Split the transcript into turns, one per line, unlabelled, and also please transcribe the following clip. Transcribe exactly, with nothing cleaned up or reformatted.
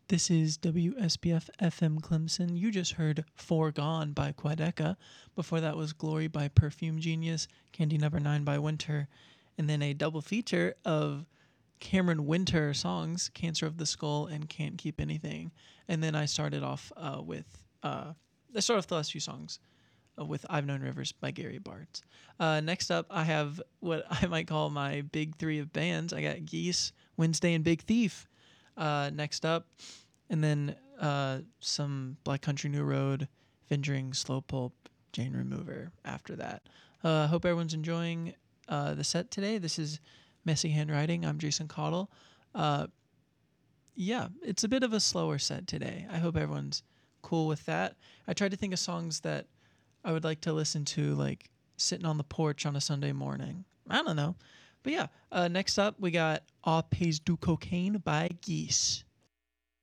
This is W S B F F M Clemson. You just heard Foregone by Quadeca. Before that was Glory by Perfume Genius, Candy Number nine by Winter, and then a double feature of Cameron Winter songs, Cancer of the Skull and Can't Keep Anything. And then I started off uh, with, uh, I started off the last few songs uh, with I've Known Rivers by Gary Bartz. Uh, next up, I have what I might call my big three of bands. I got Geese, Wednesday, and Big Thief. Uh, next up, and then uh, some Black Country New Road, Vindring, Slow Pulp, Jane Remover after that. I uh, hope everyone's enjoying uh, the set today. This is Messy Handwriting. I'm Jason Cottle. Uh, yeah, it's a bit of a slower set today. I hope everyone's cool with that. I tried to think of songs that I would like to listen to, like sitting on the porch on a Sunday morning. I don't know. But yeah, uh, next up we got All Pays Du Cocaine by Geese.